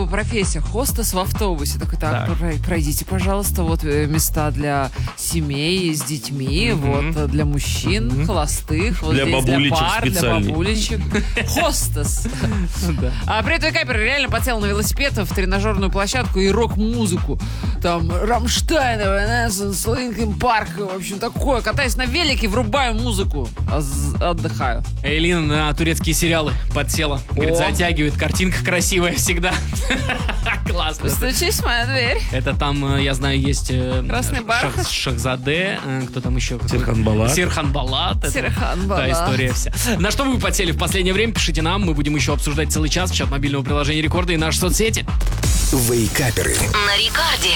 бы профессия. Хостес в автобусе. Такой, так, пройдите, пожалуйста, вот места для семей с детьми, вот для мужчин, холостых, вот для здесь бабулечек для пар, для специальный. бабулечек. Хостес. А при этом Кайпер реально подсел на велосипед в тренажерную площадку и рок-музыку. Там Рамштайн, Evanescence, Linkin Park, в общем, такое. Катаюсь на велике, врубаю музыку, отдыхаю. Элина на турецкие сериалы подсела. Говорит, затягивает. Картинка красивая всегда. Классно. Стучись в мою дверь. Это там, я знаю, есть Красный бархат. Шахзаде, кто там еще? Серхан-Балат. Серхан-Балат. Серхан-Балат. Та история вся. На что вы подсели в последнее время? Пишите нам, мы будем еще обсуждать целый час в чат мобильного приложения Рекорда и наши соцсети. Вейкаперы. На Рекорде.